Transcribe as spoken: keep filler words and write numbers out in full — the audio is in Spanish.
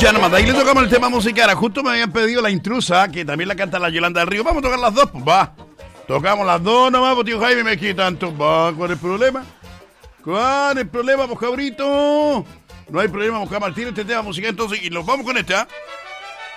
escuchar nomás. De ahí le tocamos el tema musical. Justo me habían pedido La Intrusa, que también la canta la Yolanda del Río. Vamos a tocar las dos, pues va. Tocamos las dos nomás, pues tío Jaime me quita tanto. Va, ¿cuál es el problema? ¿Cuál es el problema, pues cabrito? No hay problema, buscamos al tiro este tema musical entonces y nos vamos con esta.